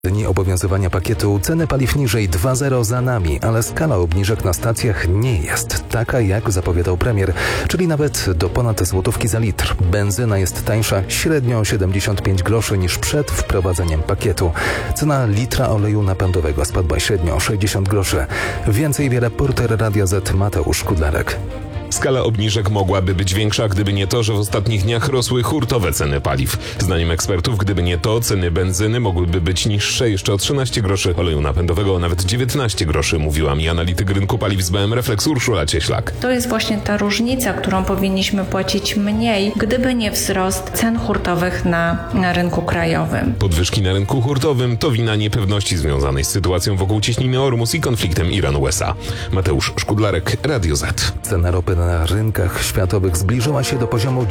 Dni obowiązywania pakietu ceny paliw niżej 2,0 za nami, ale skala obniżek na stacjach nie jest taka, jak zapowiadał premier, czyli nawet do ponad złotówki za litr. Benzyna jest tańsza średnio 75 groszy niż przed wprowadzeniem pakietu. Cena litra oleju napędowego spadła średnio o 60 groszy. Więcej wie reporter Radia Z Mateusz Kudlarek. Skala obniżek mogłaby być większa, gdyby nie to, że w ostatnich dniach rosły hurtowe ceny paliw. Zdaniem ekspertów, gdyby nie to, ceny benzyny mogłyby być niższe jeszcze o 13 groszy, oleju napędowego o nawet 19 groszy, mówiła mi analityk rynku paliw z BM Reflex Urszula Cieślak. To jest właśnie ta różnica, którą powinniśmy płacić mniej, gdyby nie wzrost cen hurtowych na rynku krajowym. Podwyżki na rynku hurtowym to wina niepewności związanej z sytuacją wokół cieśniny Ormus i konfliktem Iran-USA. Mateusz Szkudlarek, Radio Z. Cena ropy na rynkach światowych zbliżyła się do poziomu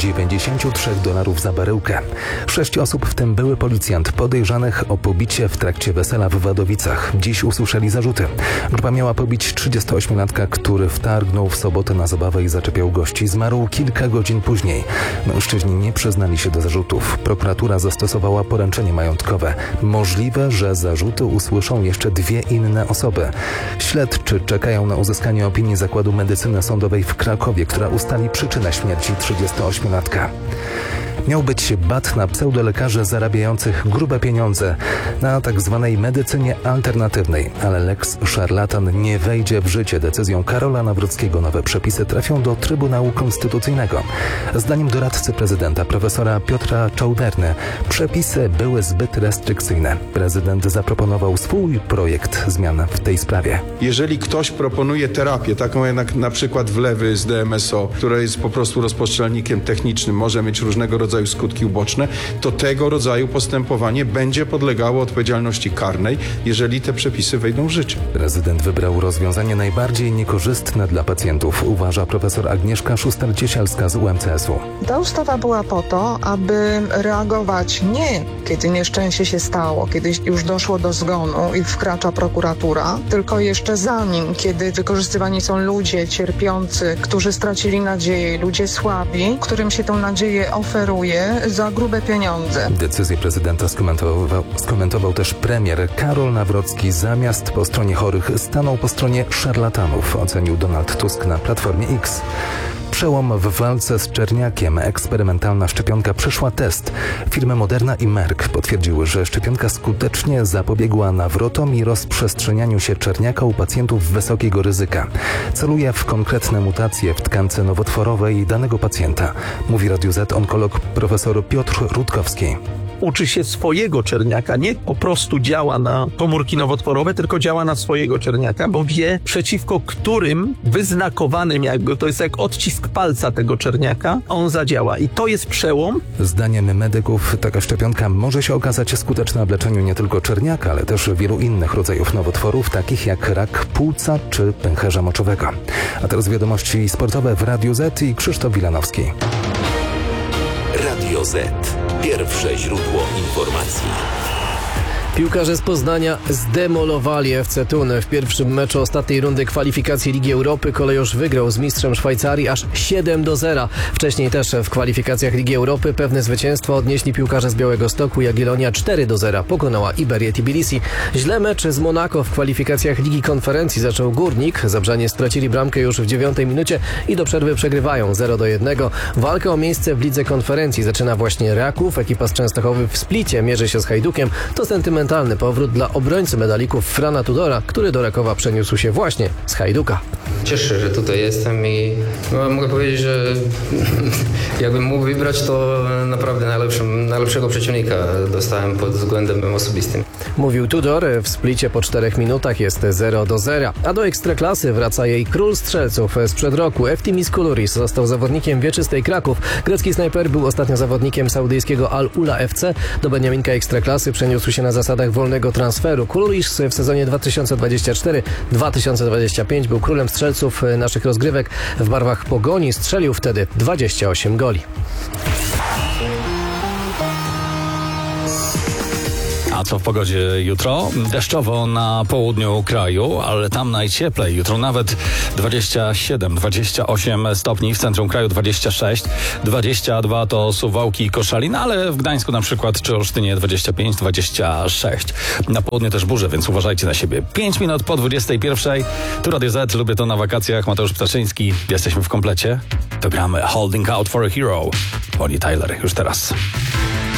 $93 za baryłkę. 6 osób, w tym były policjant, podejrzanych o pobicie w trakcie wesela w Wadowicach. Dziś usłyszeli zarzuty. Grupa miała pobić 38-latka, który wtargnął w sobotę na zabawę i zaczepiał gości. Zmarł kilka godzin później. Mężczyźni nie przyznali się do zarzutów. Prokuratura zastosowała poręczenie majątkowe. Możliwe, że zarzuty usłyszą jeszcze 2 inne osoby. Śledczy czekają na uzyskanie opinii Zakładu Medycyny Sądowej w Krakowie, która ustali przyczynę śmierci 38-latka. Miał być bat na pseudolekarzy zarabiających grube pieniądze na tak zwanej medycynie alternatywnej, ale lex szarlatan nie wejdzie w życie. Decyzją Karola Nawrockiego nowe przepisy trafią do Trybunału Konstytucyjnego. Zdaniem doradcy prezydenta profesora Piotra Czauderny przepisy były zbyt restrykcyjne. Prezydent zaproponował swój projekt zmian w tej sprawie. Jeżeli ktoś proponuje terapię, taką jak na przykład wlewy z DMSO, która jest po prostu rozpościelnikiem technicznym, może mieć różnego rodzaju skutki uboczne, to tego rodzaju postępowanie będzie podlegało odpowiedzialności karnej, jeżeli te przepisy wejdą w życie. Prezydent wybrał rozwiązanie najbardziej niekorzystne dla pacjentów, uważa profesor Agnieszka Szuster-Ciesielska z UMCS-u. Ta ustawa była po to, aby reagować nie kiedy nieszczęście się stało, kiedy już doszło do zgonu i wkracza prokuratura, tylko jeszcze zanim, kiedy wykorzystywani są ludzie cierpiący, którzy stracili nadzieję, ludzie słabi, którym się tę nadzieję oferuje za grube pieniądze. Decyzję prezydenta skomentował też premier. Karol Nawrocki zamiast po stronie chorych stanął po stronie szarlatanów, ocenił Donald Tusk na Platformie X. Przełom w walce z czerniakiem. Eksperymentalna szczepionka przeszła test. Firmy Moderna i Merck potwierdziły, że szczepionka skutecznie zapobiegła nawrotom i rozprzestrzenianiu się czerniaka u pacjentów wysokiego ryzyka. Celuje w konkretne mutacje w tkance nowotworowej danego pacjenta, mówi Radiu Z onkolog profesor Piotr Rutkowski. Uczy się swojego czerniaka, nie po prostu działa na komórki nowotworowe, tylko działa na swojego czerniaka, bo wie, przeciwko którym wyznakowanym jakby, to jest jak odcisk palca tego czerniaka, on zadziała. I to jest przełom. Zdaniem medyków taka szczepionka może się okazać skuteczna w leczeniu nie tylko czerniaka, ale też wielu innych rodzajów nowotworów, takich jak rak płuca czy pęcherza moczowego. A teraz wiadomości sportowe w Radiu Z i Krzysztof Wilanowski. Radio Z. Pierwsze źródło informacji. Piłkarze z Poznania zdemolowali FC Thun. W pierwszym meczu ostatniej rundy kwalifikacji Ligi Europy Kolejorz wygrał z mistrzem Szwajcarii aż 7-0. Wcześniej też w kwalifikacjach Ligi Europy pewne zwycięstwo odnieśli piłkarze z Białegostoku. Jagiellonia 4-0 pokonała Iberię Tbilisi. Źle mecz z Monako w kwalifikacjach Ligi Konferencji zaczął Górnik. Zabrzanie stracili bramkę już w 9 minucie i do przerwy przegrywają 0-1. Walkę o miejsce w Lidze Konferencji zaczyna właśnie Raków. Ekipa z Częstochowy w Splicie mierzy się z Hajdukiem. To sentymentalny powrót dla obrońcy medalików Frana Tudora, który do Rakowa przeniósł się właśnie z Hajduka. Cieszę, że tutaj jestem i mogę powiedzieć, że jakbym mógł wybrać, to naprawdę najlepszego przeciwnika dostałem pod względem osobistym. Mówił Tudor. W Splicie po 4 minutach jest 0-0. A do Ekstraklasy wraca jej król strzelców sprzed roku. Eftimis Koulouris został zawodnikiem Wieczystej Kraków. Grecki snajper był ostatnio zawodnikiem saudyjskiego Al-Ula FC. Do Beniaminka Ekstraklasy przeniósł się na zasadach wolnego transferu. Koulouris w sezonie 2024-2025 był królem strzelców naszych rozgrywek. W barwach Pogoni strzelił wtedy 28 goli. A co w pogodzie jutro? Deszczowo na południu kraju, ale tam najcieplej. Jutro nawet 27-28 stopni, w centrum kraju 26, 22 to Suwałki i Koszalin, ale w Gdańsku na przykład czy Olsztynie 25-26. Na południu też burze, więc uważajcie na siebie. 5 minut po 21. Tu Radio Z, lubię to na wakacjach. Mateusz Ptaszyński, jesteśmy w komplecie. To gramy Holding Out for a Hero. Bonnie Tyler, już teraz.